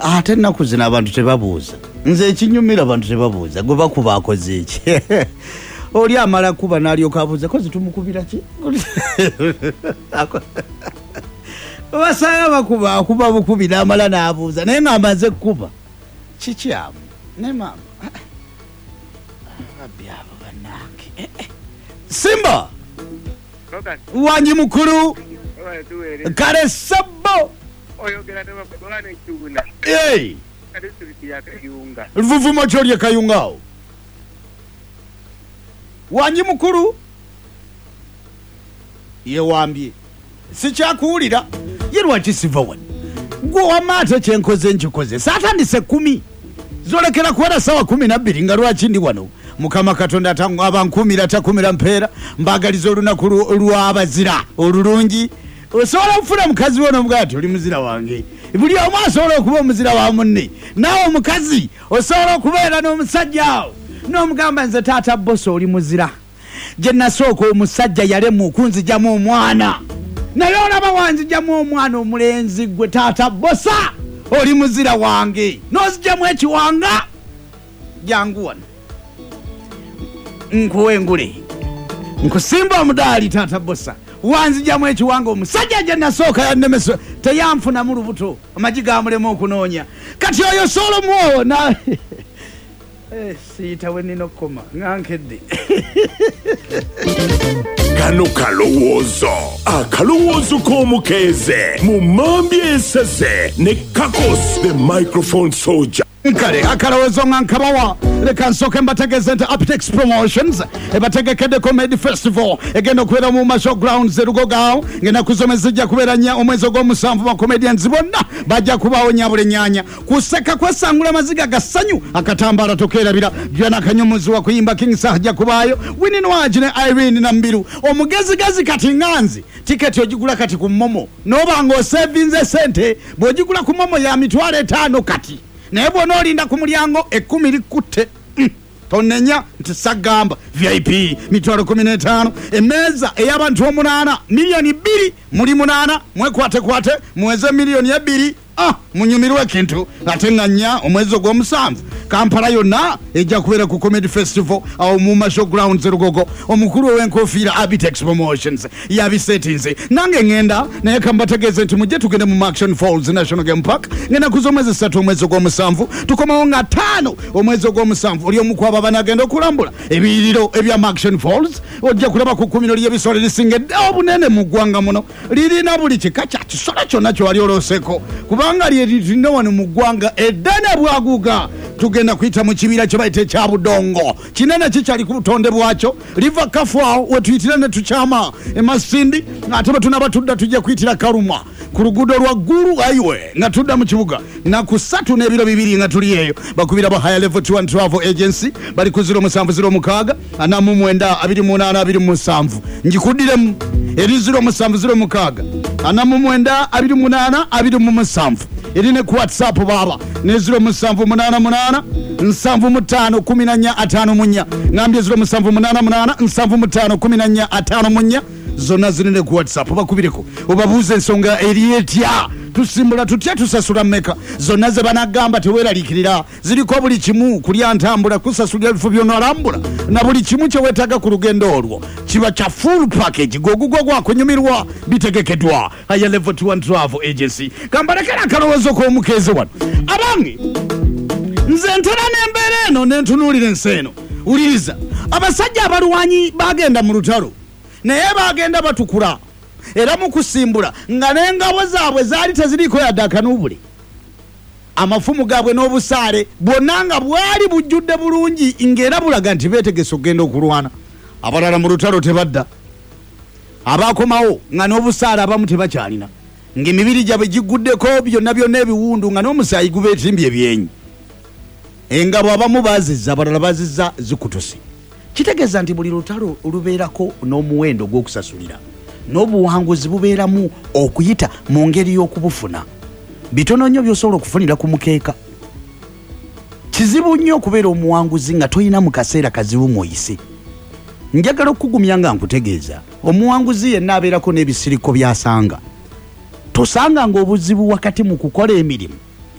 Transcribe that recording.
ate ennaku zino abantu tebabuuza nze ekinyumira abantu tebabuuza gwe bakuba akoze eki oli amala kuba n'alyoka abuuza kozi tumukubira ki basaya bakuba akuba bukubi n'amala n'abuuza naye ng'amaze kukuba kikyamu ne maama abbi abo bannange Simba wanyi mukulu kale sabbo oyogera ne bakwana ekibuna kale sibiti ya kayunga luvumo kyolye kayungao wanyi mukulu yewambye sikyakuwulira yerwaki siva wano gwe wamaate kyenkoze nkikoze saatandise 10 zolekera kuwera sawa 12 nga lwaki ndi wano mukama katonda abankumira takumira mpeera mbagaliza olunaku lwabazira olulungi osobola okufuna mukazi wono mugati oli muzira wange buli omu asobola okuba omuzira wa munne naawe omukazi osobola okubeera n'omusajja awo n'omugamba nze taata boso oli muzira gye nasooka omusajja yalemu okunzijamu omwana naye olaba wanzijamu omwana omulenzi gwe taata bosa oli muzira wange n'ozijamu ekiwanga jangu wano nkuwengule nkusimba omudaali taata bosa wanzijamu ekiwanga omusajja gye nasooka yannemeso teyanfunamu lubuto amagi gamulemu okunoonya kati oyo solomuowo na siyitawe nina okukoma ngankedde kano kalowoozo akalowoozo k'omukeeze mu mambi esese ne kakos the microphone soldier nkale akalowoozo nga nkabawa leka nsooke mbategeeze nti Aptex Promotions ebategekedde Comedy Festival egenda okubeera mu Masho Grounds Lugogo ng'ennaku zomwe zijja kubeera nnya omwezi ogw'omusanvu bacomedians bonna bajja kubaawo nyabule nyanya kuseka kwesangula amaziga gassanyu akatambaala tokeerabira Jana Kanyumuzi wa kuyimba King Sah ajja kubaayo Winnie Nwagi ne Irene Nambiru omugezigazi kati nganzi tiketi ogigula kati ku Momo n'oba ng'osevinze sente bw'ogigula ku Momo ya mitwalo 5 kati naye bw'ona olinda ku mulyango 10 likutte tonenya nti sagamba VIP mitwalo 15 emmeeza ey'abantu 8 milioni 2 muli 8 mwekwatekwate muweze milioni 2 munyumirwe kintu ate nga nnya omwezi ogw'omusanvu Kampala yonna ejja kubeera ku Comedy Festival awo mu Masho Grounds Lugogo omukulu w'enkofiira Aptex Promotions yabisetinze nange ngenda naye kambategeeze nti mujje tugende mu Action Falls National Game Park ngenda kuza omwezi 3 omwezi ogw'omusanvu tukomawo nga 5 omwezi ogw'omusanvu oli omu kwabo banagenda okulambula ebiyiriro ebya Action Falls ojja kulaba ku kkumiro ly'ebisolo lisingedde obunene mu ggwanga muno lirina buli kika kya kisolo kyonna kyewali olooseko kubanga lyerina wano mu ggwanga eddene bwaguga tugenda kuyita mu kibira kye bayita ekya budongo kinene kikyali ku butonde bwakyo liva kafwawo wetuyitira ne tukyama emasindi ate betunaba tudda tujja kuyitira kaluma ku luguudo lwa ggulu ayiwe nga tudda mu kibuga naku 3 n'ebiro 2 nga tuli eyo bakubira ba Higher Level 1 Travel Agency bali ku 0706 49 28 27 njikuddiremu eri 0706 49 28 27 eri ne ku WhatsApp baba ne 0788 75 14 ngambye 0788 75 14 zonna zirine ku WhatsApp bakubireko obabuuze ensonga eri etya tusimbula tutya tusasula mmeka zonna ze banagamba teweeralikirira ziriko buli kimu kulya ntambula kusasulira ebifo by'onalambula na buli kimu kye weetaaga ku lugendo olwo kiba kya full package gwogugwo gwakunyumirwa bitegekeddwa Higher Level 1 Travel Agency kambalekera akalowoozo k'omukeeze wano abange nze ntera n'embeera eno nentunuulira ensi eno wuliriza abasajja abalwanyi bagenda mu lutalo naye bagenda batukula era mu kusimbula nga n'engabo zaabwe zaali teziriko yadde akanuubule amafumu gaabwe n'obusaale bwonna nga bwali bujjudde bulungi ng'era bulaga nti beetegese okugenda okulwana abalala mu lutalo tebadda abaakomawo nga n'obusaale abamu tebakyalina ng'emibiri gyabwe giguddeko byonna byonna ebiwundu nga n'omusaayi gubeetimbye ebyenyi engabo abamu baazizza abalala baazizza zikutuse kitegeeza nti buli lutalo lubeerako n'omuwendo gw'okusasulira n'obuwanguzi bubeeramu okuyita mu ngeri y'okubufuna bitono nnyo by'osobola okufunira ku mukeeka kizibu nnyo okubeera omuwanguzi nga toyina mu kaseera kazibu mw'oyise njagala okugumya nga nkutegeeza omuwanguzi yenna abeerako n'ebisiriko by'asanga tosanga ng'obuzibu wakati mu kukola emirimu